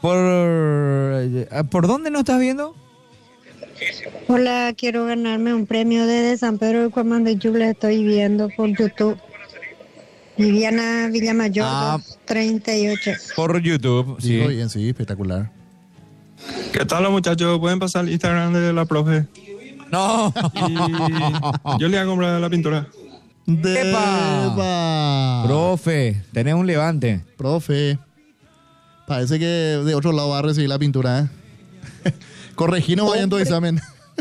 ¿Por dónde nos estás viendo? Hola, quiero ganarme un premio de San Pedro de Cuamán de Yula. Estoy viendo por YouTube. Viviana Villamayor, 38. Por YouTube, sí. Digo bien, sí, espectacular. ¿Qué tal los muchachos? ¿Pueden pasar el Instagram de la profe? No. Y yo le voy a comprar la pintura. ¡Epa! Profe, tenés un levante. Profe. Parece que de otro lado va a recibir la pintura, ¿eh? Corregí, no vayan tu examen.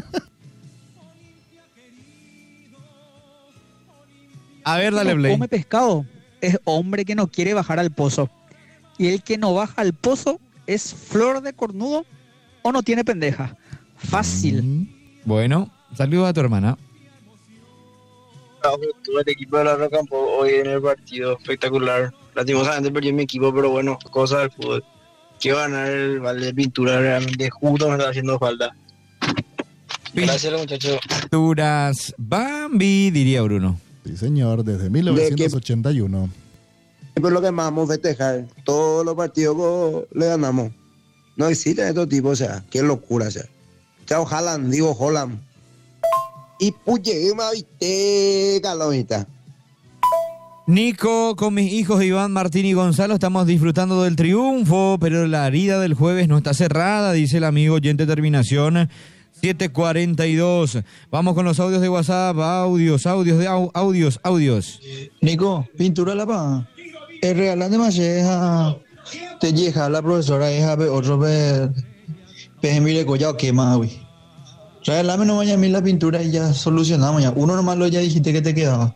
A ver, dale, Blake. Come pescado es hombre que no quiere bajar al pozo. Y el que no baja al pozo es flor de cornudo o no tiene pendeja. Fácil. Bueno, saludos a tu hermana. Tuve el equipo de la Rocampo hoy en el partido, espectacular. Lastimosamente perdí mi equipo, pero bueno, cosas del fútbol. Quiero ganar el balde de pintura, realmente justo me está haciendo falta. Gracias, muchachos. Pinturas Bambi, diría Bruno. Sí, señor, desde 1981. Es por lo que más vamos a festejar. Todos los partidos le ganamos. No existen estos tipos, o sea, qué locura, o sea. Chao, Haaland, digo Holland. Y puye, viste, calomita. Nico, con mis hijos Iván, Martín y Gonzalo estamos disfrutando del triunfo, pero la herida del jueves no está cerrada, dice el amigo oyente terminación 742. Vamos con los audios de WhatsApp, audios. Nico, pintura la pa. El regalante más es te llega la profesora es otro mire collado que más güey. Regalame no vaya a mí la pintura y ya solucionamos ya. Uno nomás lo ya dijiste que te quedaba.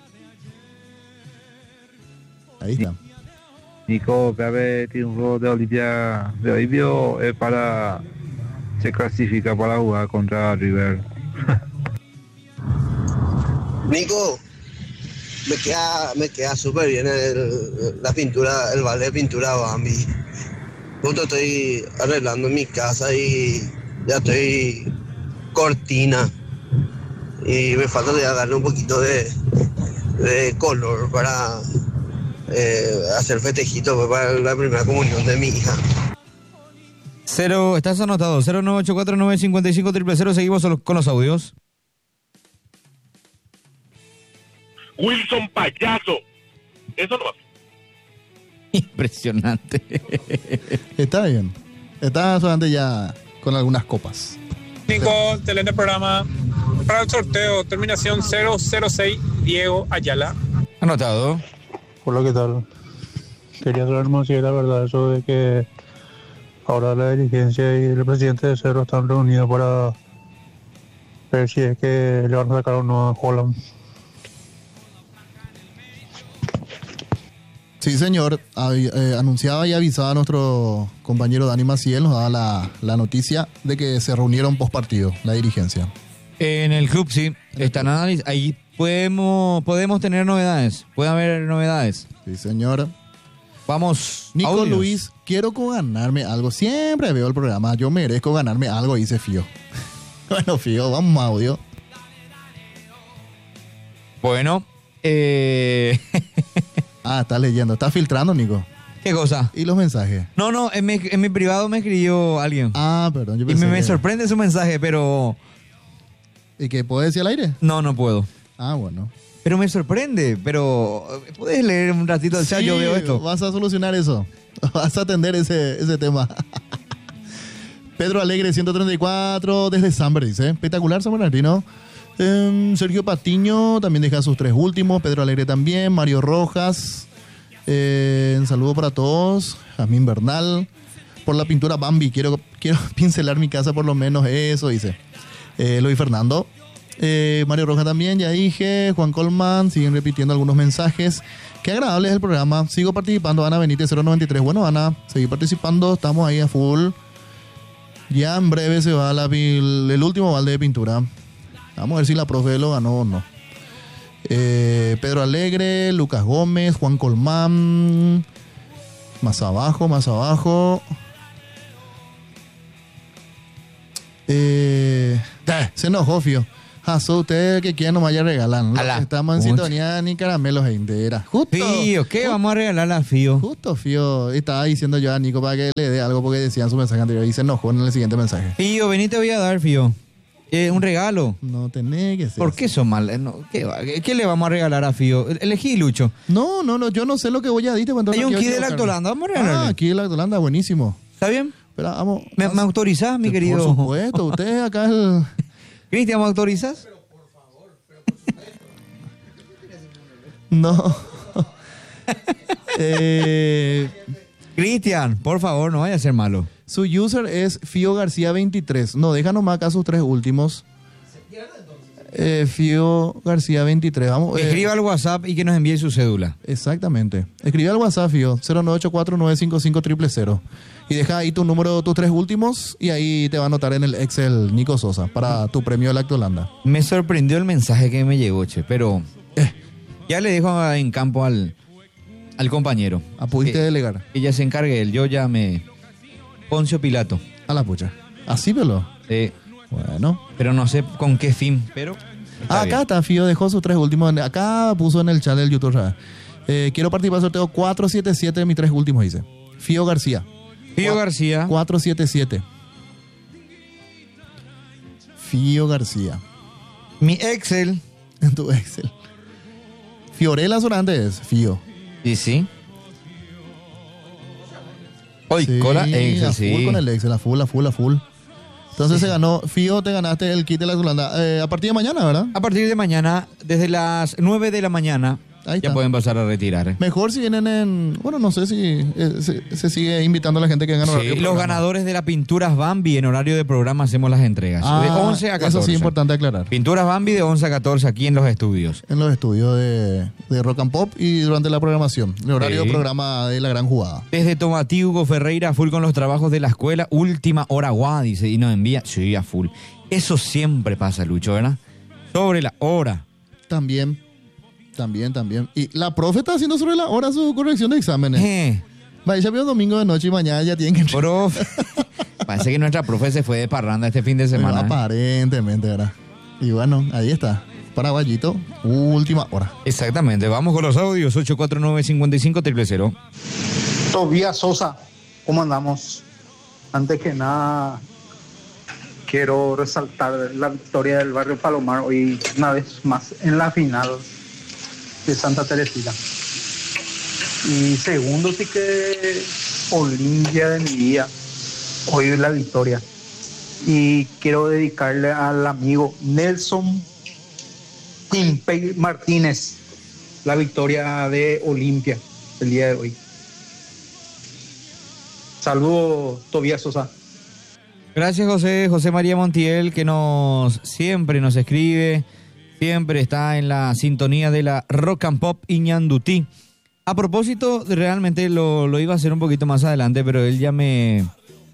Ahí está. Nico, cabe triunfo de Olimpia de hoy vio para se clasifica para jugar contra River. Nico, me queda súper bien la pintura, el balde de pintura Bambi. Justo estoy arreglando mi casa y ya estoy cortina. Y me falta ya darle un poquito de color para hacer festejito para la primera comunión de mi hija. Estás anotado, 0984-955-000. Seguimos con los audios. Wilson Payaso. Eso no va. Impresionante. Está bien. Está solamente ya con algunas copas. Nico, excelente programa. Para el sorteo, terminación 006, Diego Ayala. Anotado. Hola, ¿qué tal? Quería saber si es la verdad eso de que ahora la dirigencia y el presidente de Cerro están reunidos para ver si es que le van a sacar uno a Holland. Sí, señor. Anunciaba y avisaba a nuestro compañero Dani Maciel, nos daba la noticia de que se reunieron post partido, la dirigencia. En el club, sí. Están análisis. Ahí podemos tener novedades. Puede haber novedades. Sí, señor. Vamos. Nico audios. Luis, quiero ganarme algo. Siempre veo el programa. Yo merezco ganarme algo, dice Fío. Bueno, Fío, vamos a audio. Bueno. Estás leyendo. Estás filtrando, Nico. ¿Qué cosa? ¿Y los mensajes? No, en mi privado me escribió alguien. Perdón. Yo y me sorprende su mensaje, pero... ¿Y qué puede decir al aire? No puedo. Bueno. Pero me sorprende, pero... ¿Puedes leer un ratito el chat? Yo veo esto. Vas a solucionar eso. Vas a atender ese tema. Pedro Alegre, 134, desde Samber, dice. Espectacular, San Bernardino. Sergio Patiño también deja sus 3 últimos. Pedro Alegre también. Mario Rojas. Un saludo para todos. Jamín Bernal. Por la pintura Bambi. Quiero pincelar mi casa por lo menos. Eso dice. Luis Fernando. Mario Rojas también, ya dije. Juan Colman. Siguen repitiendo algunos mensajes. Qué agradable es el programa. Sigo participando. Ana Benítez 093. Bueno, Ana, seguí participando. Estamos ahí a full. Ya en breve se va el último balde de pintura. Vamos a ver si la profe lo ganó o no. Pedro Alegre, Lucas Gómez, Juan Colmán. Más abajo. Se enojó, Fío. Jaso, ustedes que quieran nomás ya regalan. Estamos en sintonía ni caramelos entera. Justo. Fío, ¿qué vamos a regalar a Fío? Justo, Fío. Estaba diciendo yo a Nico para que le dé algo porque decía en su mensaje anterior y se enojó en el siguiente mensaje. Fío, vení, te voy a dar, Fío. Un regalo. No tenés que ser. ¿Por qué son mal? No, ¿qué le vamos a regalar a Fío? Elegí, Lucho. No, yo no sé lo que voy a decir. Hay un kit de Lactolanda, vamos a regalarle. Kit de Lactolanda, buenísimo. ¿Está bien? Pero vamos. ¿Me autorizás, mi querido? Por supuesto, usted acá el... Cristian, ¿me autorizás? No. Cristian, por favor, no vaya a ser malo. Su user es Fío García 23. No, deja nomás acá sus 3 últimos. Fío García 23. Vamos. Escriba al WhatsApp y que nos envíe su cédula. Exactamente. Escribe al WhatsApp, Fío, 0984-955-000. Y deja ahí tu número, tus 3 últimos, y ahí te va a anotar en el Excel Nico Sosa para tu premio de Lactolanda. Me sorprendió el mensaje que me llegó, che, pero ya le dejo en campo al compañero. ¿Pudiste delegar? Que ya se encargue él. Yo ya me... Poncio Pilato. A la pucha. ¿Así, Pelo? Sí. Bueno. Pero no sé con qué fin, pero... Acá está, Fío, dejó sus 3 últimos. Acá puso en el chat del YouTube. Quiero participar del sorteo 477, mis 3 últimos, dice. Fío García. Fío García. 477. Fío García. Mi Excel. En tu Excel. Fiorella Sorante es Fío. Sí, sí. Hoy, sí, cola Excel, a sí. full con el Excel, a full. Entonces se ganó, Fío, te ganaste el kit de la Lactolanda. A partir de mañana, ¿verdad? A partir de mañana, desde las 9 de la mañana, ahí ya está. Pueden pasar a retirar. Mejor si vienen en... Bueno, no sé si se sigue invitando a la gente que gana horario. Sí, los ganadores de la Pinturas Bambi en horario de programa hacemos las entregas. De 11 a 14. Eso sí es importante aclarar. Pinturas Bambi de 11 a 14 aquí en los estudios. En los estudios de Rock and Pop y durante la programación. El horario de programa de La Gran Jugada. Desde Tomatí, Hugo Ferreira, full con los trabajos de la escuela. Última hora guá, dice, y nos envía. Sí, a full. Eso siempre pasa, Lucho, ¿verdad? Sobre la hora. También. Y la profe está haciendo sobre la hora su corrección de exámenes. Vaya, ya vio domingo de noche y mañana ya tienen que... Profe. Parece que nuestra profe se fue de parranda este fin de semana. Bueno, aparentemente, ¿verdad? Y bueno, ahí está. Paraguayito, última hora. Exactamente. Vamos con los audios. 849-55-000. Tobías Sosa, ¿cómo andamos? Antes que nada, quiero resaltar la victoria del barrio Palomar hoy una vez más en la final de Santa Teresita. Y segundo, sí que Olimpia de mi vida, hoy la victoria. Y quiero dedicarle al amigo Nelson Timpey Martínez la victoria de Olimpia el día de hoy. Saludos, Tobías Sosa. Gracias, José María Montiel, que siempre nos escribe, siempre está en la sintonía de la Rock and Pop Iñandutí. A propósito, realmente lo iba a hacer un poquito más adelante, pero él ya me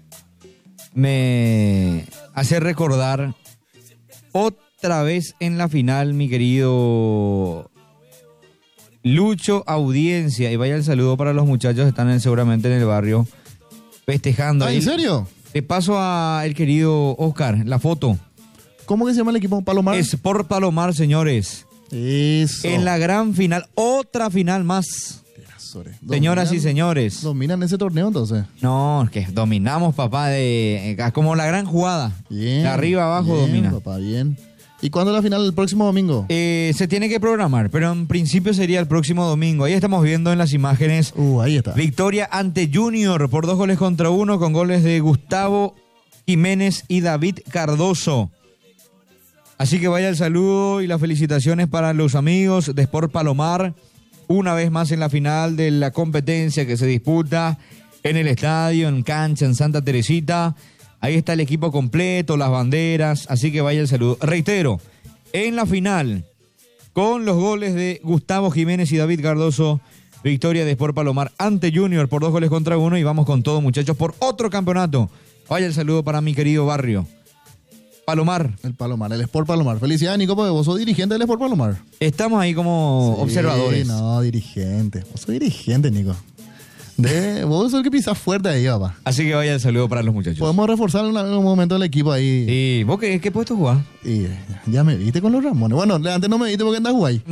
hace recordar otra vez en la final, mi querido Lucho, audiencia. Y vaya el saludo para los muchachos que están seguramente en el barrio festejando. ¿En serio? Te paso a el querido Oscar, la foto. ¿Cómo que se llama el equipo? ¿Palomar? Sport Palomar, señores. Eso. En la gran final, otra final más. Señoras y señores. ¿Dominan ese torneo entonces? No, que dominamos, papá, como la gran jugada. Bien. De arriba abajo bien, domina. Papá, bien. ¿Y cuándo es la final? ¿El próximo domingo? Se tiene que programar, pero en principio sería el próximo domingo. Ahí estamos viendo en las imágenes. Ahí está. Victoria ante Junior por 2-1 con goles de Gustavo Jiménez y David Cardoso. Así que vaya el saludo y las felicitaciones para los amigos de Sport Palomar. Una vez más en la final de la competencia que se disputa en el estadio, en cancha, en Santa Teresita. Ahí está el equipo completo, las banderas, así que vaya el saludo. Reitero, en la final, con los goles de Gustavo Jiménez y David Cardoso, victoria de Sport Palomar ante Junior por 2-1 y vamos con todo, muchachos, por otro campeonato. Vaya el saludo para mi querido barrio. Palomar. El Palomar, el Sport Palomar. Felicidades, Nico, porque vos sos dirigente del Sport Palomar. Estamos ahí como observadores. No, dirigente. Vos sos dirigente, Nico. Vos sos el que pisás fuerte ahí, papá. Así que vaya el saludo para los muchachos. Podemos reforzar en un momento el equipo ahí. Sí, ¿vos qué puesto jugás? Y ya me viste con los Ramones. Bueno, antes no me viste porque andas guay.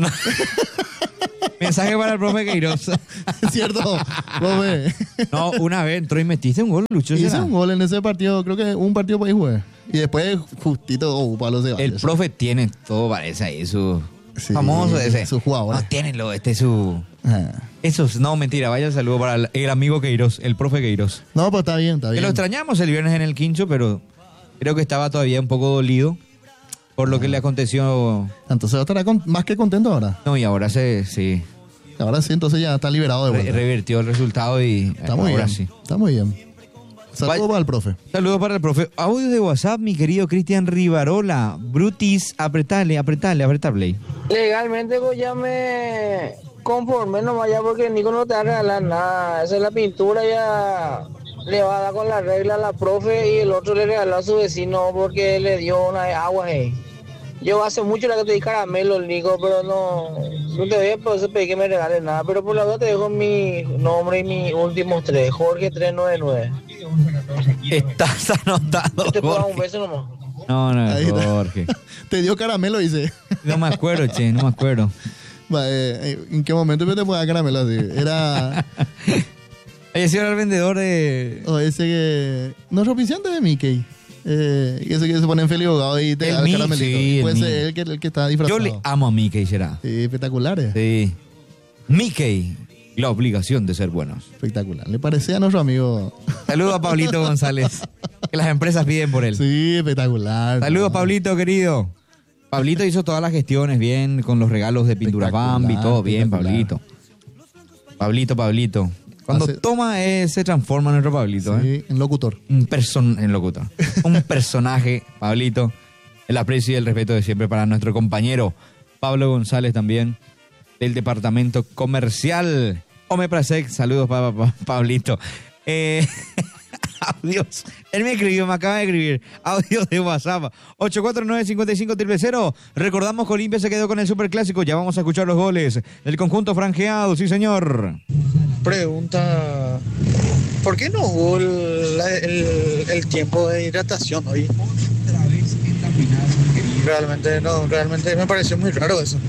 Mensaje para el profe Queiroz. Es cierto, profe. No, una vez entró y metiste un gol, Lucho. Hice un gol en ese partido, creo que un partido por ahí jugué. Y después justito, palo se va. El profe tiene todo, parece ahí, su famoso ese. Su jugador. No, tienenlo, su... Eso es, no, mentira, vaya el saludo para el amigo Queiroz, el profe Queiroz. No, pues está bien, está bien. Que lo extrañamos el viernes en el Quincho, pero creo que estaba todavía un poco dolido por lo que le aconteció. Entonces estará más que contento ahora. No, y ahora sí. Ahora sí, entonces ya está liberado de vuelta. Revirtió el resultado y está muy ahora bien. sí. Está muy bien. Saludos para el profe. Saludos para el profe. Audio de WhatsApp, mi querido Cristian Rivarola. Brutis, apretale play. Legalmente pues ya me conformé nomás ya porque Nico no te va a regalar nada. Esa es la pintura, ya le va a dar con la regla a la profe y el otro le regaló a su vecino porque le dio una agua. Yo hace mucho la que te di caramelo, Nico, pero no te voy a pedir que me regales nada. Pero por la verdad te dejo mi nombre y mis últimos 3, Jorge 399. Estás anotado, ¿Te puedo dar un beso nomás? No, Jorge. Te dio caramelo, dice. No me acuerdo, che, no me acuerdo. ¿En qué momento te puedo dar caramelo así? Era... Ese era el vendedor de... O ese que... No es oficiante de Mickey. Ese que se pone en feliz y te da el caramelito. Sí, puede ser el que está disfrazado. Yo le amo a Mickey, será. Sí, espectaculares. Sí. Mickey, la obligación de ser buenos. Espectacular. Le parecía a nuestro amigo. Saludos a Pablito González, que las empresas piden por él. Sí, espectacular. Saludos, Pablito, querido. Pablito hizo todas las gestiones bien, con los regalos de Pintura Bambi, todo bien, Pablito. Pablito. Cuando toma, se transforma en nuestro Pablito. Sí, en locutor. En locutor. Un personaje, Pablito. El aprecio y el respeto de siempre para nuestro compañero Pablo González también, del departamento comercial. Omeprasec, saludos para Pablito. Audios. Él me acaba de escribir. Audios de WhatsApp. 849-55-000. Recordamos que Olimpia se quedó con el Superclásico. Ya vamos a escuchar los goles del conjunto franjeado. Sí, señor. Pregunta: ¿por qué no hubo el tiempo de hidratación hoy? Realmente me pareció muy raro eso.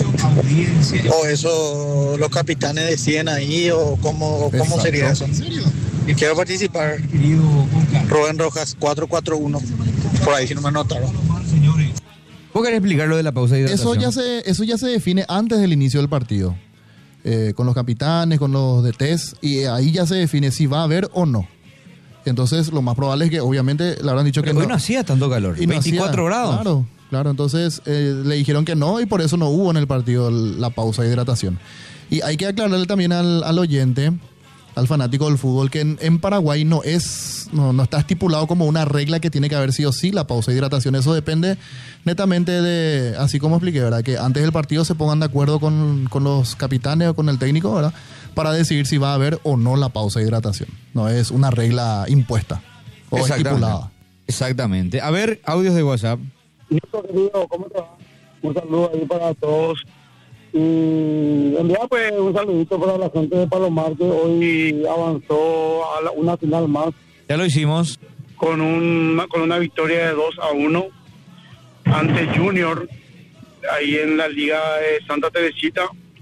O eso los capitanes deciden ahí, o cómo sería eso. Quiero participar. Rubén Rojas 441. Por ahí si no me anotaron. ¿Vos querés explicar lo de la pausa de hidratación? Eso ya se define antes del inicio del partido. Con los capitanes, con los DTs, y ahí ya se define si va a haber o no. Entonces lo más probable es que obviamente le habrán dicho que no. Hoy no hacía tanto calor, 24 grados. Claro, entonces le dijeron que no y por eso no hubo en el partido la pausa de hidratación. Y hay que aclararle también al oyente, al fanático del fútbol, que en Paraguay no está estipulado como una regla que tiene que haber sí o sí la pausa de hidratación. Eso depende netamente de, así como expliqué, ¿verdad? Que antes del partido se pongan de acuerdo con los capitanes o con el técnico, ¿verdad? Para decidir si va a haber o no la pausa de hidratación. No es una regla impuesta o estipulada. Exactamente. A ver, audios de WhatsApp. Listo, querido, ¿cómo te va? Un saludo ahí para todos. Y enviar pues un saludito para la gente de Palomar, que hoy avanzó a una final más. Ya lo hicimos. Con una victoria de 2-1 ante Junior, ahí en la Liga de Santa Teresita.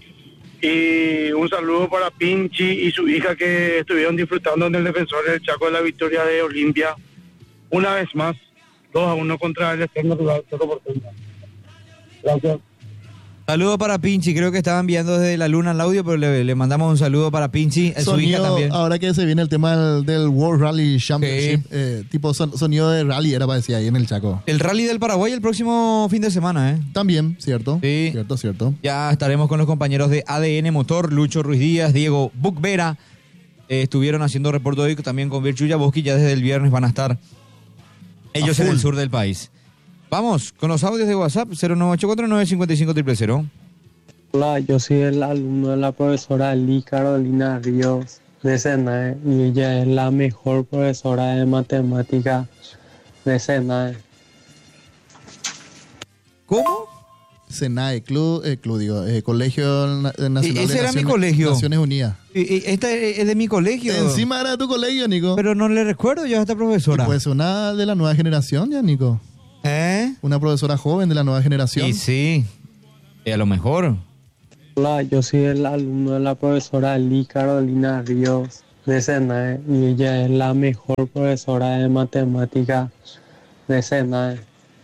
Y un saludo para Pinchi y su hija, que estuvieron disfrutando en el Defensor del Chaco de la victoria de Olimpia. Una vez más, 2-1 contra el eterno rival Cerro Porteño. Gracias. Saludo para Pinchi, creo que estaba enviando desde la luna el audio, pero le mandamos un saludo para Pinchi, su hija también. Ahora que se viene el tema del World Rally Championship, tipo sonido de rally era para decir ahí en el Chaco. El Rally del Paraguay el próximo fin de semana, ¿eh? También, cierto. Sí. Cierto. Ya estaremos con los compañeros de ADN Motor, Lucho Ruiz Díaz, Diego Bucvera. Estuvieron haciendo reporte hoy también con Virchu Yaboski, ya desde el viernes van a estar ellos en el sur del país. Vamos con los audios de WhatsApp, 098495500. Hola, yo soy el alumno de la profesora Lee Carolina Ríos de SENAE y ella es la mejor profesora de matemática de SENAE. ¿Cómo? SENAE, Colegio Nacional ese de era mi colegio. Naciones Unidas. Esta es de mi colegio. Encima era de tu colegio, Nico. Pero no le recuerdo yo a esta profesora. Y pues una de la nueva generación ya, Nico. Una profesora joven de la nueva generación. Y sí, a lo mejor. Hola, yo soy el alumno de la profesora Lee Carolina Ríos de SENAE y ella es la mejor profesora de matemática de SENAE.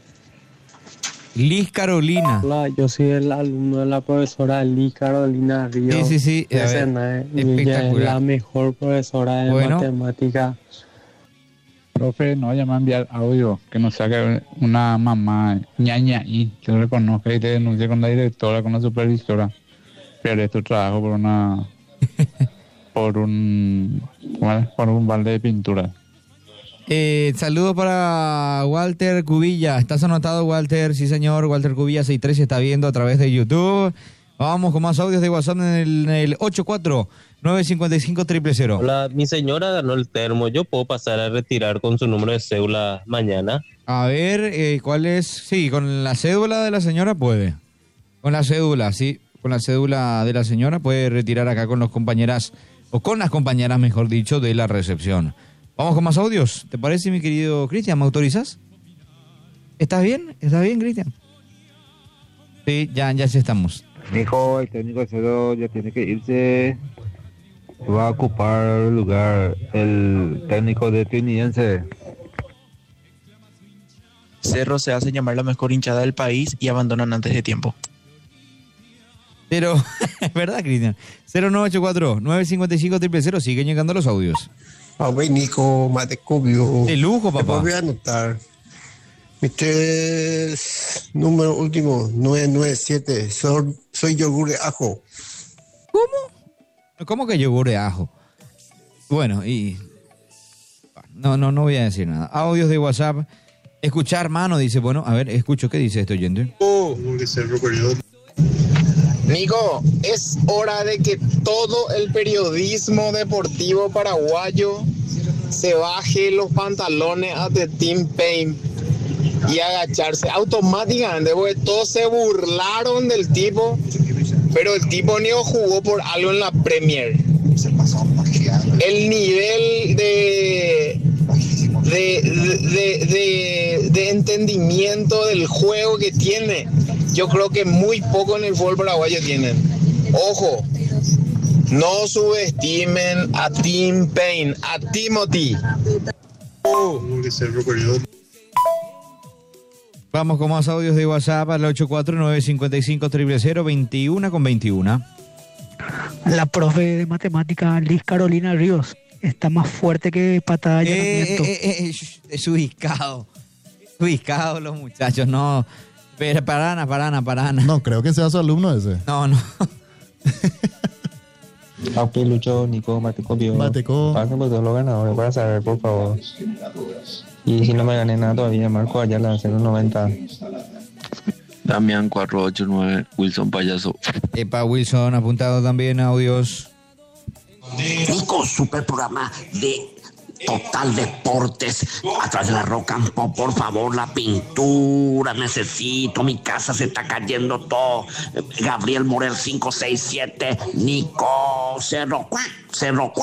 Liz Carolina. Hola, yo soy el alumno de la profesora Lee Carolina Ríos Sí. de SENAE y ella es la mejor profesora de matemática. Profe, no vaya a enviar audio, que nos saque una mamá ñaña y que lo reconozca y te denuncie con la directora, con la supervisora. Pierdes tu trabajo por una por un balde de pintura. Saludos para Walter Cubilla. ¿Estás anotado, Walter? Sí, señor. Walter Cubilla 63 se está viendo a través de YouTube. Vamos con más audios de WhatsApp en el 84-955-000. Hola, mi señora ganó el termo. ¿Yo puedo pasar a retirar con su número de cédula mañana? A ver, ¿cuál es? Sí, con la cédula de la señora puede. Con la cédula, sí. Con la cédula de la señora puede retirar acá con las compañeras, mejor dicho, de la recepción. Vamos con más audios. ¿Te parece, mi querido Cristian? ¿Me autorizas? ¿Estás bien? ¿Estás bien, Cristian? Sí, ya sí estamos. Hijo, el técnico cero ya tiene que irse. Va a ocupar el lugar el técnico de Trinidense. Cerro se hace llamar la mejor hinchada del país y abandonan antes de tiempo. Pero, ¿verdad, Cristian? 0984-955-000. Siguen llegando los audios. Ay, Nico, Matecobio. De lujo, papá. Voy a anotar. Mi número último, 997. Soy yogur de ajo. ¿Cómo que yogur de ajo? Bueno, y... No voy a decir nada. Audios de WhatsApp. Escuchar, mano, dice. Bueno, a ver, escucho. ¿Qué dice este oyente? Nico, es hora de que todo el periodismo deportivo paraguayo se baje los pantalones a The Team Pain y agacharse automáticamente, porque todos se burlaron del tipo, pero el tipo ni jugó por algo en la Premier. El nivel de entendimiento del juego que tiene, yo creo que muy poco en el fútbol paraguayo tienen. Ojo, no subestimen a Tim Payne, a Timothy. Vamos con más audios de WhatsApp al 84955-000, 21 La profe de matemática Liz Carolina Ríos está más fuerte que patada de allanamiento. Es ubicado los muchachos, no. Pero para. No, creo que sea su alumno ese. No. Ok, Lucho, Nico, Mateco. Pasen por todos los ganadores para saber, por favor. Y si no me gané nada todavía, Marco Ayala, 090. Damián 489, Wilson Payaso. Epa, Wilson, apuntado también audios. Nico, super programa de Total Deportes a través de la Rock and Pop, por favor, la pintura, necesito, mi casa se está cayendo todo. Gabriel Morel 567, Nico, 04.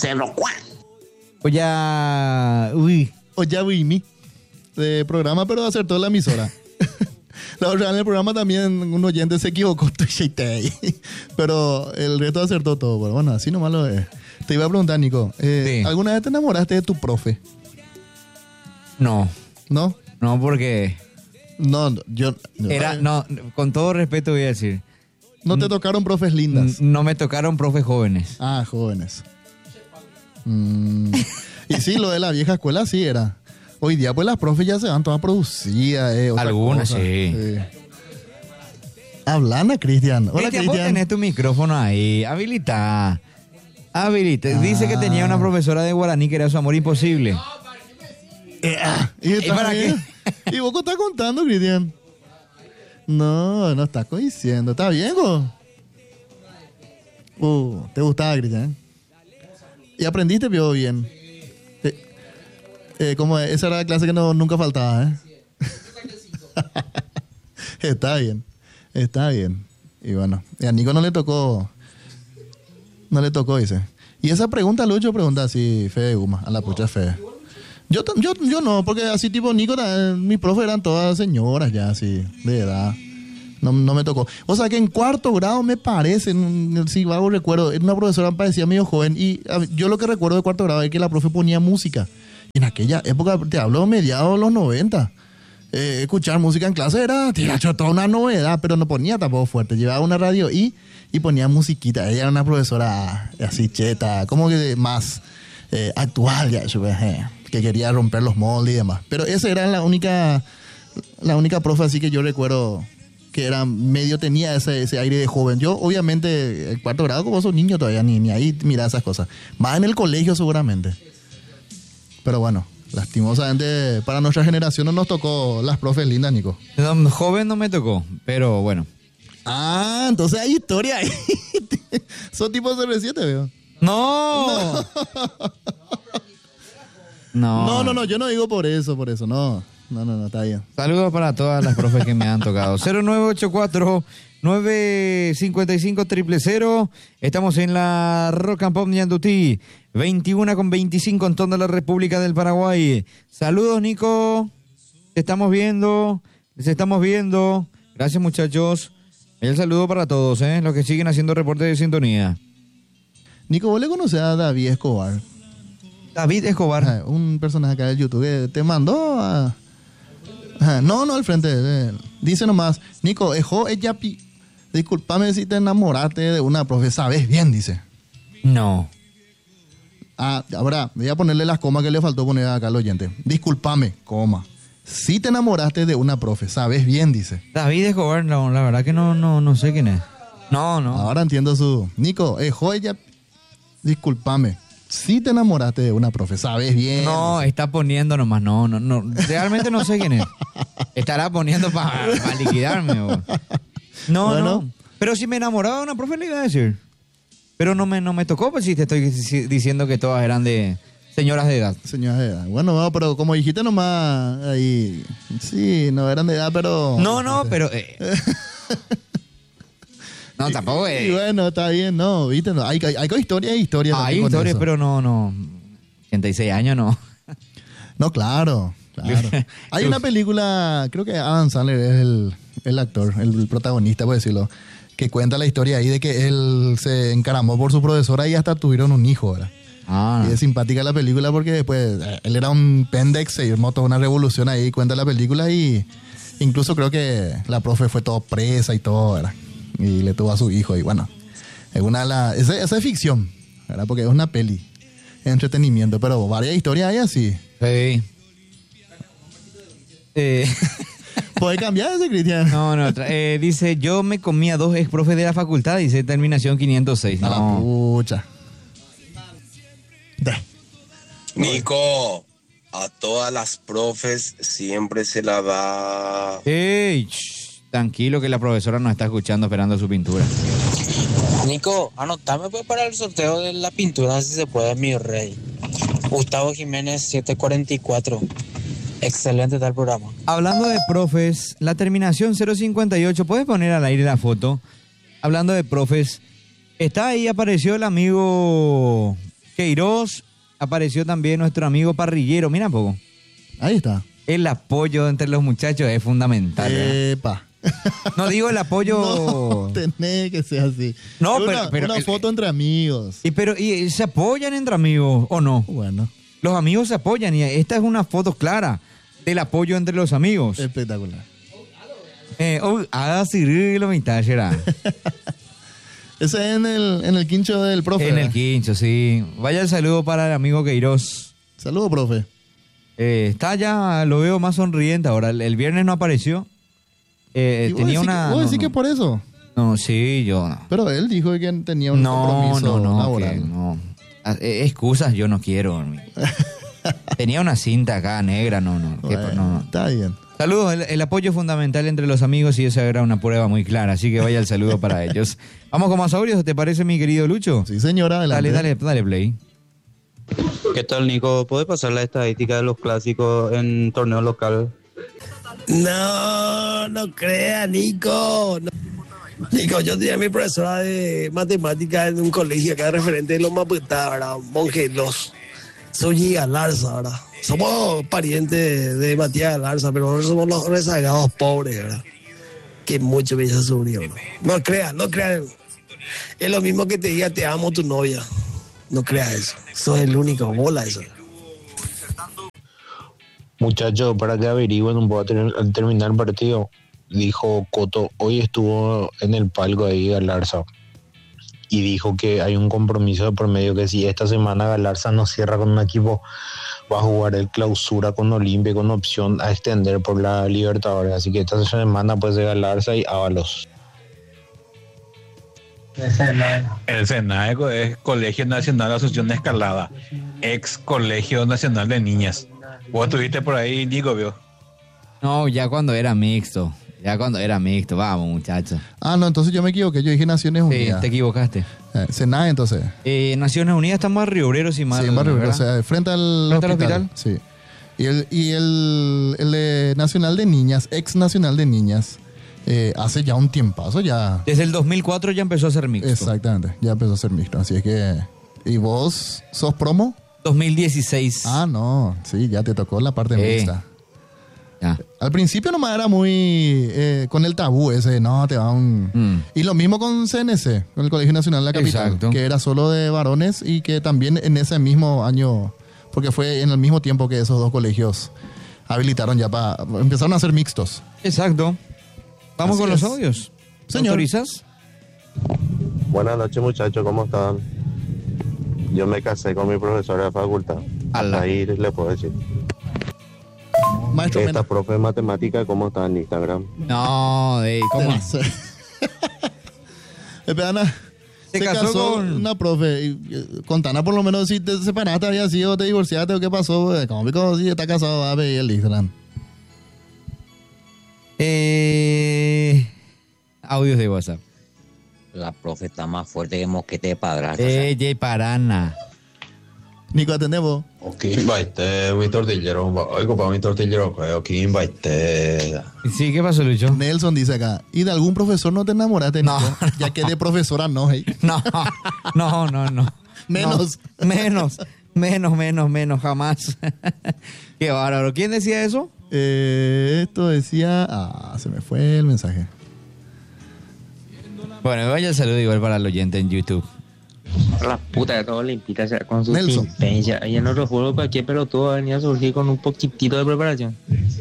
Oye, mi de programa, pero acertó la emisora. La otra en el programa también un oyente se equivocó, pero el resto acertó todo. Pero bueno, así nomás lo es. Te iba a preguntar, Nico, Sí. ¿alguna vez te enamoraste de tu profe? No. ¿No? No, porque... No, con todo respeto voy a decir. ¿No te tocaron profes lindas? No me tocaron profes jóvenes. Ah, jóvenes. Y sí, lo de la vieja escuela sí era. Hoy día pues las profes ya se van todas producidas. Algunas, cosa. sí. Hablana, Cristian. Hola, Cristian. Vos tenés tu micrófono ahí. Habilita. Dice que tenía una profesora de guaraní que era su amor imposible. ¿Y para qué? ¿Y vos qué estás contando, Cristian? No estás diciendo. ¿Está bien, vos? ¿Te gustaba, Cristian? ¿Y aprendiste, vio bien? Como esa era la clase que nunca faltaba, Está bien. Y bueno, a Nico no le tocó No le tocó, dice. Y esa pregunta, Lucho, pregunta así, Fede Guma, a la pucha Fede. Yo no, porque así tipo Nico, mis profes eran todas señoras ya, así, de edad. No me tocó. O sea que en cuarto grado me parece, si algo recuerdo, una profesora me parecía medio joven y yo lo que recuerdo de cuarto grado es que la profe ponía música. Y en aquella época, te hablo mediados de los 90, escuchar música en clase era toda una novedad, pero no ponía tampoco fuerte. Llevaba una radio y ponía musiquita. Ella era una profesora así cheta, como que más actual ya, que quería romper los moldes y demás. Pero esa era la única profe así que yo recuerdo que era medio, tenía ese aire de joven. Yo, obviamente, el cuarto grado, como sos niño todavía, ni ahí mira esas cosas. Más en el colegio, seguramente. Pero bueno, lastimosamente, para nuestra generación no nos tocó las profes lindas, Nico. No, joven no me tocó, pero bueno. Ah, entonces hay historia ahí. Son tipo CR7, veo. No. No, yo no digo por eso, no, está bien. Saludos para todas las profes que me han tocado. 0984-955-000. Estamos en la Rock and Pop Ñandutí, 21:25 en toda la República del Paraguay. Saludos, Nico. Te estamos viendo. Gracias, muchachos. El saludo para todos, los que siguen haciendo reportes de sintonía. Nico, ¿vos le conocés a David Escobar? David Escobar. Un personaje acá del YouTube que te mandó a... No, al frente. Dice nomás, Nico, discúlpame si te enamoraste de una profe, sabes bien, dice. No. Ahora, voy a ponerle las comas que le faltó poner acá al oyente. Discúlpame, coma. Si te enamoraste de una profe, sabes bien, dice. David Escobar, no, la verdad que no sé quién es. No. Ahora entiendo su... Nico, discúlpame. Si te enamoraste de una profe, sabes bien. No, está poniendo nomás, no. Realmente no sé quién es. Estará poniendo para liquidarme. No. Pero si me enamoraba de una profe le iba a decir. Pero no me tocó, pues si te estoy diciendo que todas eran de señoras de edad. Señoras de edad. Bueno, pero como dijiste nomás ahí, sí, no eran de edad, pero... No, pero... No, tampoco es. Y bueno, está bien, no, viste, no. Hay historias. Hay historias, pero no. 86 años no. No, claro. Hay una película, creo que Adam Sandler es el actor, el protagonista, por decirlo, que cuenta la historia ahí de que él se encaramó por su profesora y hasta tuvieron un hijo, ¿verdad? Y es simpática la película porque después él era un pendex, se armó toda una revolución ahí, cuenta la película y incluso creo que la profe fue todo presa y todo, ¿verdad? Y le tuvo a su hijo y bueno, esa es ficción, ¿verdad? Porque es una peli, entretenimiento, pero varias historias hay así. Sí. ¿Puede cambiar ese, Cristian? No, dice, yo me comí a 2 ex profes de la facultad, dice terminación 506. No. A la pucha. Nico, a todas las profes siempre se la da... ¡Ey! Tranquilo que la profesora nos está escuchando esperando su pintura. Nico, anotame pues para el sorteo de la pintura si se puede, mi rey. Gustavo Jiménez 744. Excelente tal programa. Hablando de profes, la terminación 058, ¿puedes poner al aire la foto? Hablando de profes, está ahí, apareció el amigo Queiroz, apareció también nuestro amigo Parrillero, mira un poco. Ahí está. El apoyo entre los muchachos es fundamental. Epa. No digo el apoyo... No, tenés que ser así. No, pero una foto entre amigos. ¿Y se apoyan entre amigos o no? Bueno. Los amigos se apoyan y esta es una foto clara del apoyo entre los amigos. Espectacular. Cirilo mitad será. Ese es en el quincho del profe. En el quincho, sí. Vaya el saludo para el amigo Queiroz. Saludo, profe. Está ya, lo veo más sonriente ahora. El viernes no apareció. Tenía una... ¿Vos decís que por eso? No, sí, yo no. Pero él dijo que tenía un compromiso laboral. No. Excusas yo no quiero. Tenía una cinta acá negra, no. Bueno, está bien. Saludos, el apoyo es fundamental entre los amigos y esa era una prueba muy clara, así que vaya el saludo para ellos. Vamos con más audios, ¿te parece, mi querido Lucho? Sí, señora, adelante. Dale play. ¿Qué tal, Nico? ¿Puedes pasar la estadística de los clásicos en torneo local? No crea, Nico. Nico, yo tenía mi profesora de matemática en un colegio acá referente de los Maputá, ¿verdad? Mongelos. Soy Galarza, ¿verdad? Somos parientes de Matías Galarza, pero nosotros somos los rezagados pobres, ¿verdad? Que mucho me hizo sufrir, ¿verdad? No crean. Es lo mismo que te diga te amo tu novia. No creas eso. Sos el único, bola eso. Muchachos, para que averigüen un poco al terminar el partido, dijo Coto, hoy estuvo en el palco ahí Galarza y dijo que hay un compromiso de por medio que si esta semana Galarza no cierra con un equipo, va a jugar el clausura con Olimpia con opción a extender por la Libertadores. Así que esta semana puede ser Galarza y Ábalos. El SENAE es Colegio Nacional de Asunción de Escalada, ex Colegio Nacional de Niñas. ¿Vos estuviste por ahí, Nico, vio? No, ya cuando era mixto. Vamos, muchachos. Ah, no, entonces yo me equivoqué. Yo dije Naciones Unidas. Sí, te equivocaste. SENAE, entonces. Naciones Unidas está en Barrio Obrero, si mal. Sí, en Barrio Obrero, o sea, frente al hospital. Sí. Y el de Nacional de Niñas, ex Nacional de Niñas, hace ya un tiempazo ya. Desde el 2004 ya empezó a ser mixto. Exactamente, ya empezó a ser mixto. Así es que... ¿Y vos sos promo? 2016. Ah, no. Sí, ya te tocó la parte mixta. Ya. Al principio nomás era muy con el tabú ese, no, te va un... Y lo mismo con CNC, con el Colegio Nacional de la Capital. Exacto. Que era solo de varones y que también en ese mismo año, porque fue en el mismo tiempo que esos dos colegios habilitaron ya para... Empezaron a ser mixtos. Exacto. Vamos con los audios. Señor. ¿Autorizas? Buenas noches, muchachos, ¿cómo están? Yo me casé con mi profesora de facultad. Ahí le puedo decir. Maestro Esta profe de matemática, ¿cómo está en Instagram? No, ¿cómo? Ana, se casó con una profe. Contanos por lo menos si te separaste, había sido, te divorciaste o qué pasó. Como pico, si está casado, va a ver el Instagram. Audios de WhatsApp. La profe está más fuerte que mosquete de padrastro. Parana. Nico, atendemos. Ok, invite mi tortillero. Oigo, para mi tortillero, ok, invite. Sí, ¿qué pasó, Lucho? Nelson dice acá, ¿y de algún profesor no te enamoraste, Nico? No. Ya que de profesora no, hey. No. Menos, jamás. Qué bárbaro. ¿Quién decía eso? Esto decía... se me fue el mensaje. Bueno, vaya el saludo igual para el oyente en YouTube. La puta de todo limpita con su timpencia. Y en otro juego cualquier pelotudo venía a surgir con un poquitito de preparación.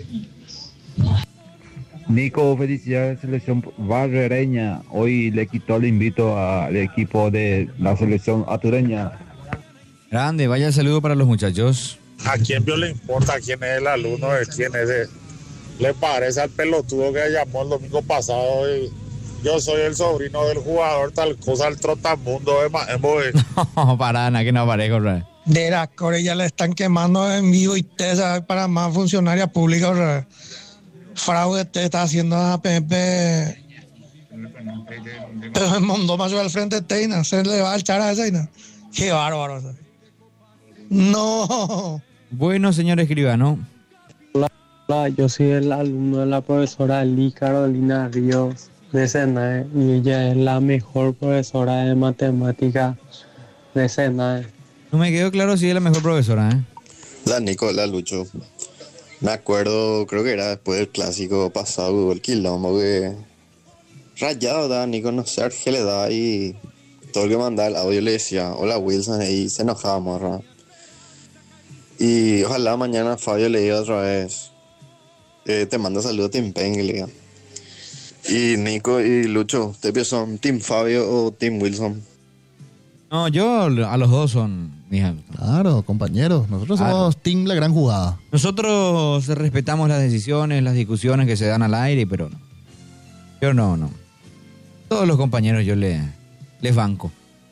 Nico, felicidades selección barrereña. Hoy le quitó el invito al equipo de la selección atureña. Grande, vaya el saludo para los muchachos. ¿A quién le importa quién es el alumno de quién es? Le parece al pelotudo que llamó el domingo pasado y... Yo soy el sobrino del jugador tal cosa, el trotamundo de Maembo. No, para nada, que no aparezco. De la Core ya le están quemando en vivo y TESA para más funcionaria pública. Fraude te está haciendo a PNP. Pero el mundo mayor al frente de Teina, se le va a echar a Teina. Qué bárbaro. No. Bueno, señor escribano. Hola, yo soy el alumno de la profesora Lee Carolina Ríos de SENAE y ella es la mejor profesora de matemática de SENAE. No me quedó claro si es la mejor profesora, La Nico, la Lucho. Me acuerdo, creo que era después del clásico pasado, el quilombo que Rayado da Nico, no sé qué le da y todo el que mandaba el audio le decía, hola Wilson, y se enojaba, morra. Y ojalá mañana Fabio le diga otra vez, te mando saludos Team Pen, que le diga. Y Nico y Lucho, ¿ustedes son Team Fabio o Team Wilson? No, yo a los dos son, mija. Claro, compañeros. Nosotros somos Team La Gran Jugada. Nosotros respetamos las decisiones, las discusiones que se dan al aire, pero no. Yo no. Todos los compañeros yo les banco.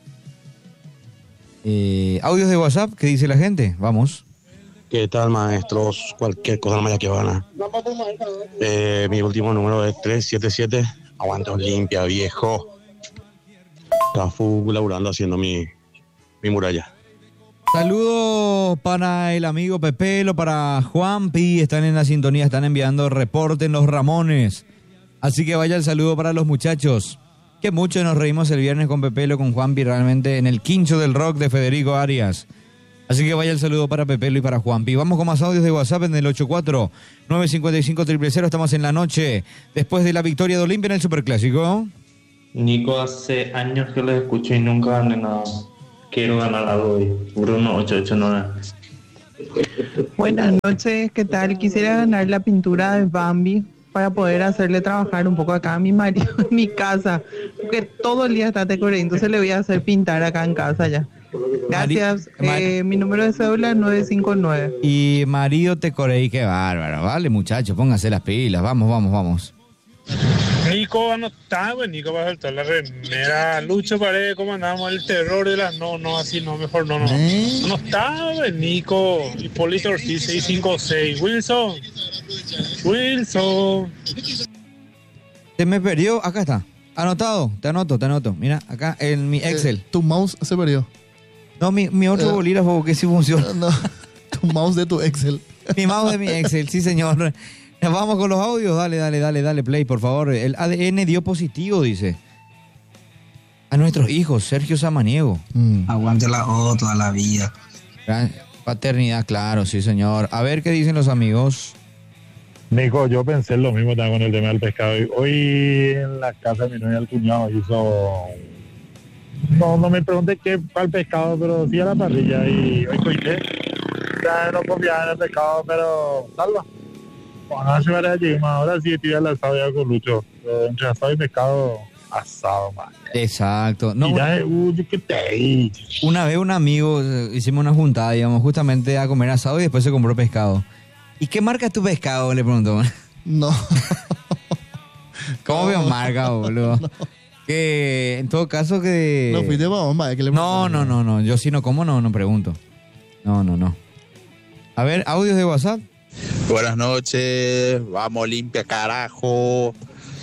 Audios de WhatsApp, ¿qué dice la gente? Vamos. ¿Qué tal, maestros? Cualquier cosa más que van a... mi último número es 377. Aguanta Olimpia, viejo. Cafú laburando haciendo mi muralla. Saludos para el amigo Pepelo, para Juanpi. Están en la sintonía, están enviando reporte en Los Ramones. Así que vaya el saludo para los muchachos. Que mucho nos reímos el viernes con Pepelo, con Juanpi, realmente en el quincho del rock de Federico Arias. Así que vaya el saludo para Pepelo y para Juanpi. Vamos con más audios de WhatsApp en el 84-955-000. Estamos en la noche después de la victoria de Olimpia en el Superclásico. Nico, hace años que lo escucho y nunca gané nada. Quiero ganar algo hoy. Bruno 889. Buenas noches, ¿qué tal? Quisiera ganar la pintura de Bambi para poder hacerle trabajar un poco acá a mi marido en mi casa, porque todo el día está tecoré, entonces le voy a hacer pintar acá en casa ya. Gracias. Mi número de cédula es 959. Y marido Tecorey, qué bárbaro. Vale, muchachos, pónganse las pilas. Vamos. Nico, anotá, güey. Nico va a saltar la remera. Lucho Paredes, ¿cómo andamos? El terror de las no, así no, mejor no. No está, güey, Nico. Hipólito Ortiz, 656. Wilson. Se me perdió, acá está. Anotado, te anoto. Mira, acá en mi Excel. Tu mouse se perdió. No, mi otro bolígrafo que sí funciona. No, tu mouse de tu Excel. Mi mouse de mi Excel, sí señor. Vamos con los audios, dale play, por favor. El ADN dio positivo, dice. A nuestros hijos, Sergio Samaniego. Aguante la O toda la vida. Paternidad, claro, sí señor. A ver qué dicen los amigos. Nico, yo pensé lo mismo también con el tema del pescado. Hoy en la casa de mi novia, el cuñado hizo... No me pregunté qué para el pescado, pero sí a la parrilla y hoy coité. Ya no confiaba en el pescado, pero salva. Bueno, se va allí, ahora sí tira el asado ya con Lucho. Pero entre asado y pescado, asado, man. Exacto. No, ¿qué te he una vez un amigo, hicimos una juntada, digamos, justamente a comer asado y después se compró pescado. ¿Y qué marca es tu pescado? Le preguntó. No. ¿Cómo veo marca, boludo? No. Que en todo caso que... No fuiste bomba. Que le no. Yo sí no como, no pregunto. No. A ver, audios de WhatsApp. Buenas noches. Vamos, limpia, carajo.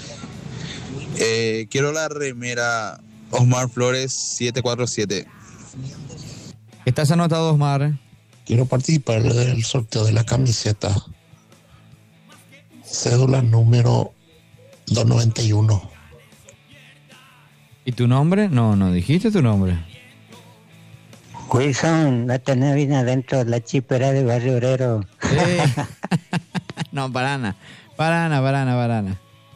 Quiero la remera Osmar Flores 747. ¿Estás anotado, Osmar? Quiero participar del sorteo de la camiseta. Cédula número 291. ¿Y tu nombre? No dijiste tu nombre. Wilson, la tenés bien adentro, la chipera de Barrio Obrero. No, para nada.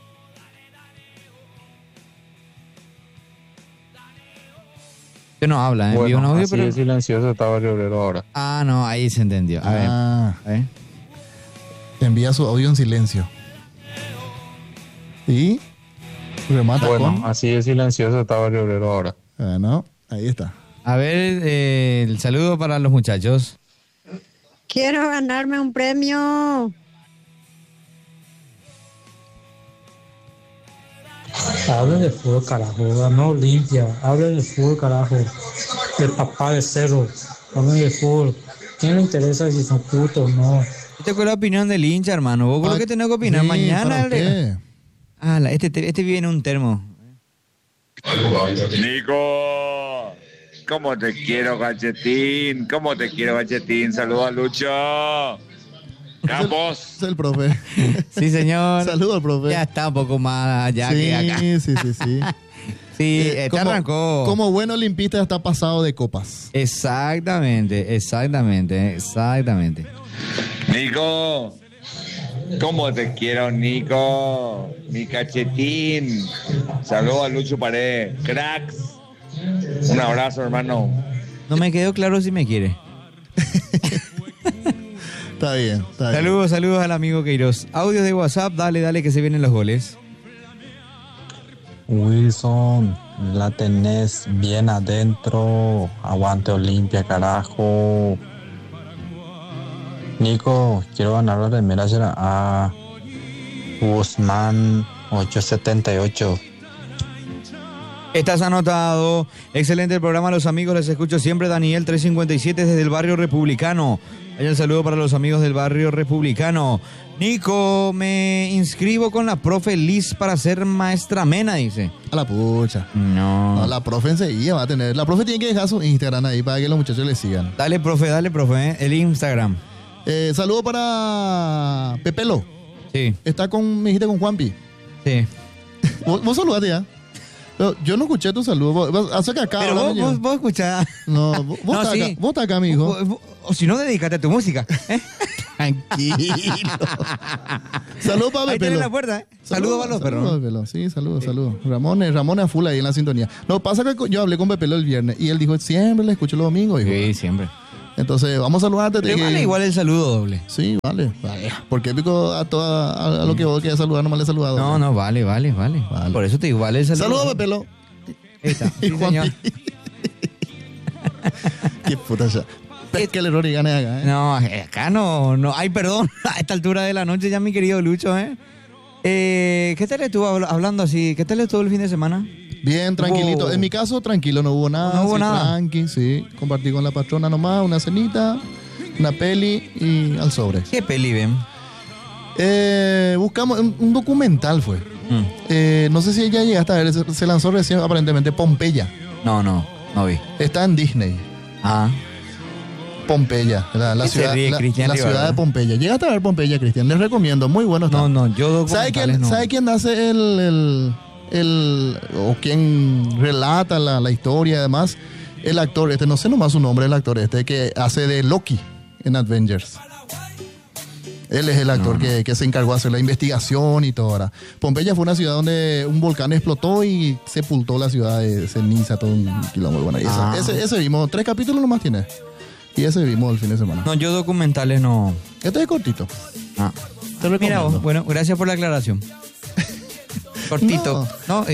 Usted no habla, ¿eh? Bueno, un audio, así pero... de silencioso está Barrio Obrero ahora. Ah, no, ahí se entendió. A ver. Te envía su audio en silencio. ¿Y? Remata bueno, así de silencioso está Barrio Obrero ahora. Bueno, ahí está. A ver, el saludo para los muchachos. Quiero ganarme un premio. Habla de fútbol, carajo. Ganó Olimpia. Habla de fútbol, carajo. El papá de Cerro. Habla de fútbol. ¿Quién le interesa si son putos o no? Esta es la opinión del hincha, hermano. Vos lo que tenés que opinar. Sí, mañana... Este viene un termo. Nico, ¿cómo te quiero, Gachetín? Saludos a Lucho. Campos. Es el profe. Sí, señor. Saludos al profe. Ya está un poco más allá que acá. Sí. Sí, te arrancó. Como buen olimpista está pasado de copas. Exactamente. Nico, ¿cómo te quiero, Nico? Mi Cachetín. Saludos a Lucho Paredes. Cracks. Un abrazo, hermano. No me quedó claro si me quiere. Está bien. Saludos al amigo Queiroz. Audios de WhatsApp, dale que se vienen los goles. Wilson, la tenés bien adentro. Aguante Olimpia, carajo. Nico, quiero ganar la remera a Guzmán 878. Estás anotado. Excelente el programa, los amigos, les escucho siempre. Daniel 357 desde el barrio Republicano. Hay un saludo para los amigos del barrio Republicano. Nico, me inscribo con la profe Liz para ser maestra mena, dice. A la pucha. No, la profe enseguida va a tener. La profe tiene que dejar su Instagram ahí para que los muchachos le sigan. Dale, profe, el Instagram. Saludo para Pepelo. Sí. Está me dijiste con Juanpi. Sí. ¿Vos saludate ya? No, yo no escuché tu saludo. Acerca acá. Pero vos escuchás. No, vos estás sí. acá. Vos estás acá, mi hijo. O si no, dedícate a tu música. Tranquilo. Saludos para Ahí Bepelo. tenés la puerta, ¿eh? Saludos para los perros. Bepelo. Sí, saludos. Ramón a full ahí en la sintonía. No, pasa que yo hablé con Bepelo el viernes y él dijo, siempre le escucho los domingos. Hijo. Sí, siempre. Entonces, vamos a saludarte. Pero vale igual el saludo doble. Sí, vale. Porque pico a lo que vos quieras saludar, nomás le he saludado. No, vale. Por eso te digo, vale el saludo. Saludos, Bepelo. Ahí está. Sí, Juan Qué puta ya. Pesca el error y gane acá, ¿eh? No, acá no. Ay, perdón. A esta altura de la noche ya, mi querido Lucho, ¿eh? ¿Qué tal estuvo hablando así? ¿Qué tal estuvo el fin de semana? Bien, tranquilito. En mi caso, tranquilo, no hubo nada. No hubo nada. Tranqui, sí. Compartí con la patrona nomás, una cenita, una peli y al sobre. ¿Qué peli ven? Buscamos un documental fue. No sé si ya llegaste a ver, se lanzó recién aparentemente Pompeya. No vi. Está en Disney. Pompeya, la ciudad, la ciudad de Pompeya. Llegaste a ver Pompeya, Cristian. Les recomiendo, muy bueno está. No, yo documentales no. ¿Sabe quién hace o quién relata la historia además? El actor no sé nomás su nombre, el actor que hace de Loki en Avengers. Él es el actor que se encargó de hacer la investigación y todo ahora. Pompeya fue una ciudad donde un volcán explotó y sepultó la ciudad de ceniza, todo un kilómetro. Bueno, ese vimos, 3 capítulos nomás tiene. Y ese vimos el fin de semana. No, yo documentales no. Este es cortito. Te recomiendo. Mira vos, bueno, gracias por la aclaración. Cortito. No.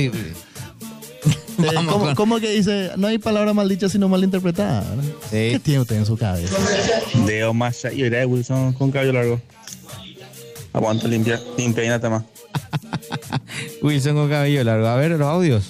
¿Cómo que dice? No hay palabra maldicha sino malinterpretada. Sí. ¿Qué tiene usted en su cabeza? Deo Masha y era de Wilson con cabello largo. Aguanto limpia y nada más. Wilson con cabello largo. A ver, los audios.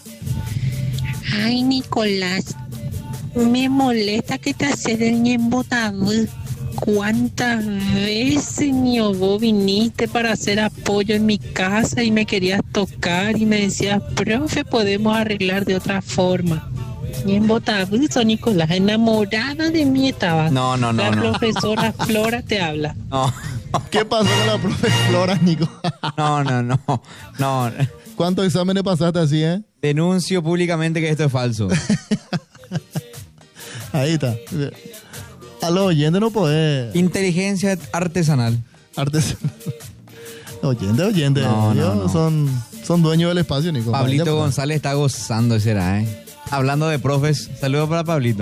Ay, Nicolás, me molesta que te haces del ñembotabú. ¿Cuántas veces, niño, vos viniste para hacer apoyo en mi casa y me querías tocar y me decías, profe, podemos arreglar de otra forma? Ñembotabú, Nicolás, enamorada de mí estaba. No. La profesora Flora te habla. No. ¿Qué pasó con la profe Flora, Nico? No. ¿Cuántos exámenes pasaste así, Denuncio públicamente que esto es falso. Ahí está. A los oyentes no podés. Inteligencia artesanal. Oyente. No. Son dueños del espacio, Nico. Pablito González está gozando, será, Hablando de profes, saludos para Pablito.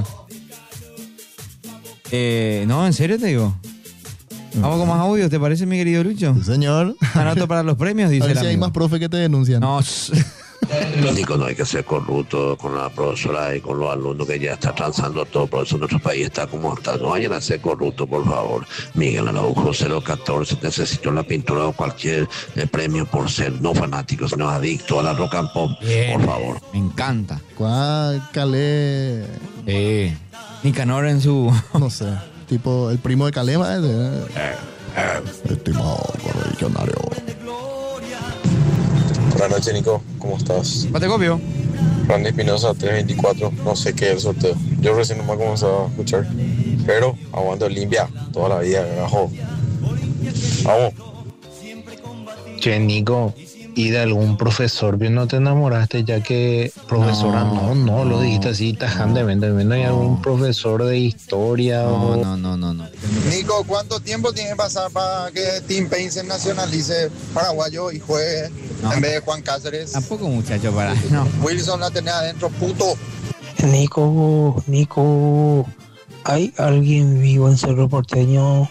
No, en serio te digo. Vamos con más audios, ¿te parece, mi querido Lucho? Sí, señor. Anoto para los premios, dice. A ver si hay más profes que te denuncian. No. Nico, no hay que ser corrupto con la profesora y con los alumnos que ya está transando todo. Por eso nuestro país está como está. No vayan a ser corruptos, por favor. Miguel Araujo 014, necesito la pintura o cualquier premio por ser no fanático, sino adicto a la rock and pop. Bien, por favor. Me encanta. ¿Cuál Calé? Nicanor en su... No sé. Tipo el primo de Calema. Estimado correligionario. Buenas noches, Nico. ¿Cómo estás? ¿Te copio? Randy Espinosa, 324. No sé qué es el sorteo. Yo recién nomás comencé a escuchar. Pero aguanto limpia toda la vida, carajo. Vamos. Che, Nico, ¿y de algún profesor bien no te enamoraste? Ya que profesora no lo dijiste así tajantemente. ¿No hay algún profesor de historia? No. Nico, ¿cuánto tiempo tiene que pasar para que Tim Payne se nacionalice paraguayo y juegue en vez de Juan Cáceres? Tampoco, muchacho, para. Wilson la tenía adentro, puto. Nico, ¿hay alguien vivo en Cerro Porteño?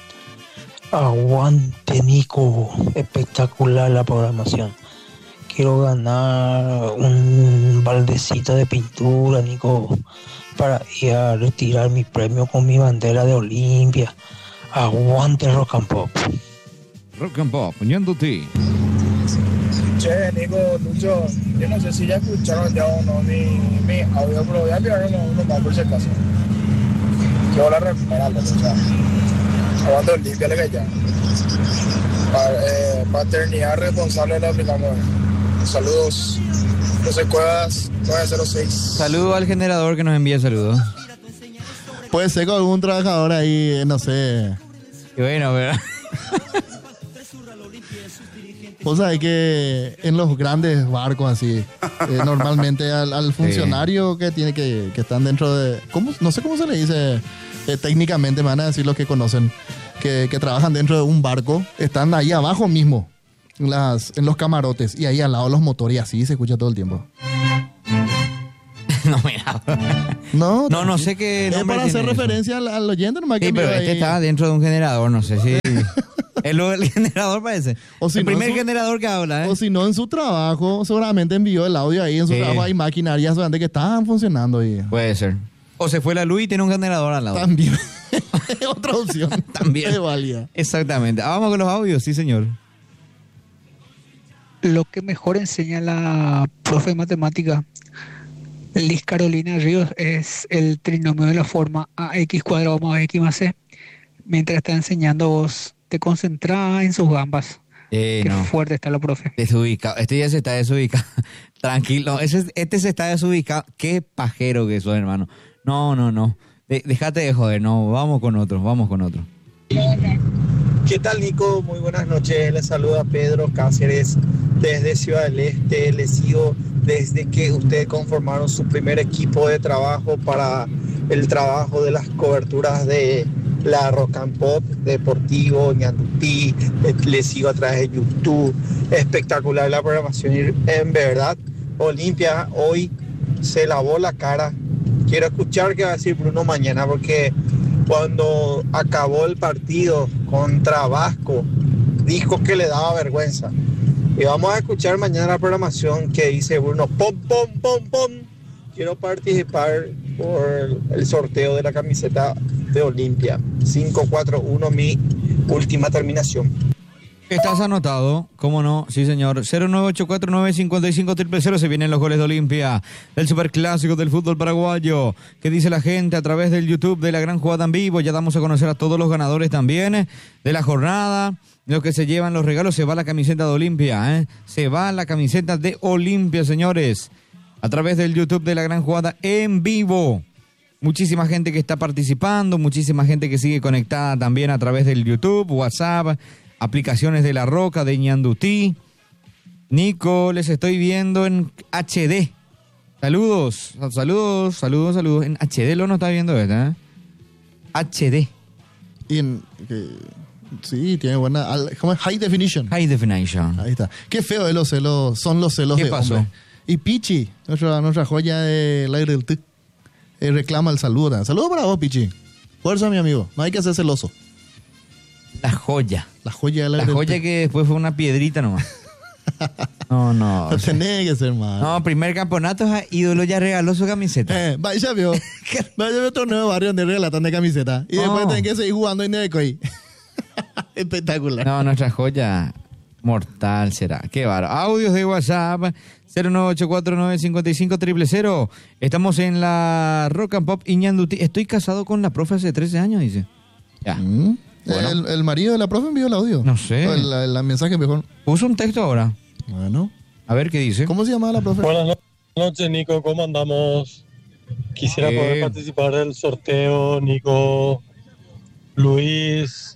Aguante, Nico. Espectacular la programación. Quiero ganar un baldecito de pintura, Nico, para ir a retirar mi premio con mi bandera de Olimpia. Aguante Rock and Pop. Rock and Pop, poniéndote. Che, Nico, Lucho, yo no sé si ya escucharon ya uno mi audio, pero voy a enviar uno más por si acaso. Yo la recuperando, o sea, aguanto limpia le ya. Paternidad responsable le aplicamos. Saludos, José Cuevas, 906. Saludo al generador que nos envía saludos. Puede ser con algún trabajador ahí, no sé. Y bueno, ¿verdad? Vos sabés que en los grandes barcos así, normalmente al funcionario que tiene que están dentro de... ¿cómo? No sé cómo se le dice técnicamente, me van a decir los que conocen, que trabajan dentro de un barco, están ahí abajo mismo, en los camarotes, y ahí al lado los motores, y así se escucha todo el tiempo. No, mira. No sé qué es nombre para hacer tiene eso. referencia al oyente, nomás que Sí, pero vio este ahí. está dentro de un generador, no sé si... el generador parece. O si el no, primer en su- generador que habla, ¿eh? O si no, en su trabajo, seguramente envió el audio ahí. En su Sí. trabajo hay maquinarias seguramente que estaban funcionando ahí. Puede ser. O se fue la luz y tiene un generador al lado. También. Otra opción. También. Es válida. Exactamente. Vamos con los audios, sí, señor. Lo que mejor enseña la profe de matemática, Liz Carolina Ríos, es el trinomio de la forma ax cuadrado más x más c. Mientras está enseñando, vos te concentrás en sus gambas. Qué No. fuerte está la profe. Desubicado. Este ya se está desubicado. Tranquilo. Este se está desubicado. Qué pajero que sos, hermano. No. Déjate de joder. No, vamos con otro. ¿Qué tal, Nico? Muy buenas noches. Les saluda Pedro Cáceres desde Ciudad del Este. Les sigo desde que ustedes conformaron su primer equipo de trabajo para el trabajo de las coberturas de la Rock and Pop Deportivo, Ñandutí. Les sigo a través de YouTube. Espectacular la programación. Y en verdad, Olimpia hoy se lavó la cara. Quiero escuchar qué va a decir Bruno mañana, porque cuando acabó el partido contra Vasco, dijo que le daba vergüenza. Y vamos a escuchar mañana la programación que dice Bruno, pom, pom, pom, pom. Quiero participar por el sorteo de la camiseta de Olimpia. 541, mi última terminación. Estás anotado, ¿cómo no? Sí, señor. 098495500. Se vienen los goles de Olimpia, el superclásico del fútbol paraguayo. ¿Qué dice la gente a través del YouTube de La Gran Jugada en Vivo? Ya damos a conocer a todos los ganadores también de la jornada. Los que se llevan los regalos, se va la camiseta de Olimpia, ¿eh? Se va la camiseta de Olimpia, señores. A través del YouTube de La Gran Jugada en Vivo. Muchísima gente que está participando, muchísima gente que sigue conectada también a través del YouTube, WhatsApp, aplicaciones de La Roca, de Ñandutí. Nico, les estoy viendo en HD. Saludos. En HD lo no está viendo esta, ¿eh? HD. Sí, tiene buena... ¿Cómo es? High definition. High definition. Ahí está. Qué feo es los celos, son los celos ¿Qué de pasó? hombre. Y Pichi, nuestra joya del aire del TIC, reclama el saludo. Saludo para vos, Pichi. Fuerza, mi amigo. No hay que ser celoso. La joya. La joya del La aire del joya TIC. que después fue una piedrita nomás. No. No tenés que ser mal. No, primer campeonato, ídolo ya regaló su camiseta. Vaya vio torneo de barrio donde relatan de camiseta. Y después tenés que seguir jugando en Necoy. Espectacular. No, nuestra joya mortal será. Qué bárbaro. Audios de WhatsApp 098495500. Estamos en la Rock and Pop Ñandutí. Estoy casado con la profe hace 13 años, dice. Ya. Bueno. El marido de la profe envió el audio. No sé. O el mensaje mejor. Puso un texto ahora. Bueno. A ver qué dice. ¿Cómo se llama la profe? Buenas noches, Nico. ¿Cómo andamos? Quisiera poder participar del sorteo, Nico. Luis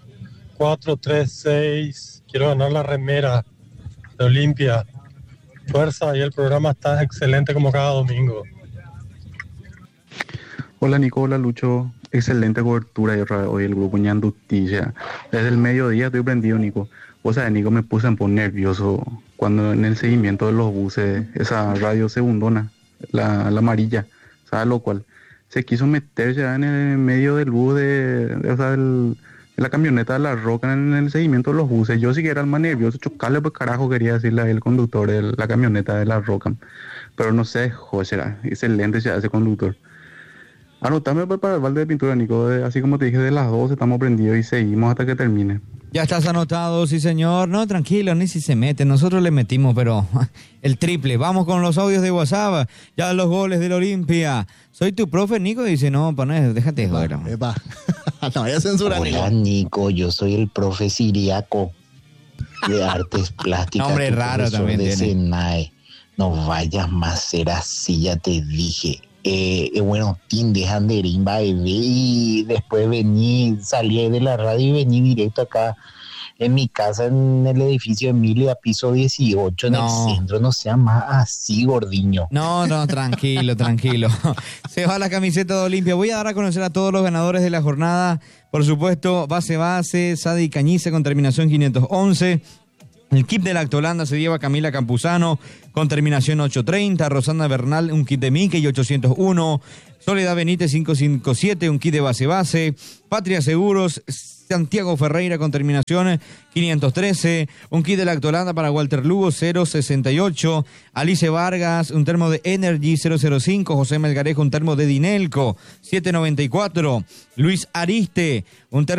436. Quiero ganar la remera de Olimpia. Fuerza, y el programa está excelente como cada domingo. Hola Nico, hola Lucho. Excelente cobertura y otra vez hoy el grupo Ñandutí. Desde el mediodía estoy prendido, Nico. Vos sabés, Nico, me puse un poco nervioso cuando en el seguimiento de los buses, esa radio segundona, la amarilla, ¿sabes lo cual? Se quiso meter ya en el medio del bus de la camioneta de La Roca en el seguimiento de los buses. Yo sí que era el más nervioso, chocarle pues carajo quería decirle a el conductor de la camioneta de La Roca. Pero no sé, joder, será excelente ya ese conductor. Anotame pues para el balde de pintura, Nico, así como te dije, de las 12 estamos prendidos y seguimos hasta que termine. Ya estás anotado, sí señor. No, tranquilo, ni si se mete. Nosotros le metimos, pero el triple. Vamos con los audios de WhatsApp. Ya los goles del Olimpia. Soy tu profe, Nico. Dice, no, pues déjate de joder. No vaya a censurar. Hola, Nico. Yo soy el profe Siriaco de Artes Plásticas. Nombre raro también de tiene. Senai. No vayas más a ser así, ya te dije. Bueno, Tim, dejan de rimba, bebé, y después vení, salí de la radio y vení directo acá en mi casa, en el edificio Emilia, piso 18, en el centro. No sea más así, gordiño. No, tranquilo, tranquilo. Se va la camiseta de Olimpia. Voy a dar a conocer a todos los ganadores de la jornada. Por supuesto, base, Sadi Cañiza con terminación 511. El kit de Lactolanda se lleva Camila Campuzano con terminación 830, Rosana Bernal un kit de Mickey 801, Soledad Benítez 557, un kit de base, Patria Seguros, Santiago Ferreira con terminación 513, un kit de Lactolanda para Walter Lugo 068, Alice Vargas, un termo de Energy 005, José Melgarejo, un termo de Dinelco 794, Luis Ariste, un termo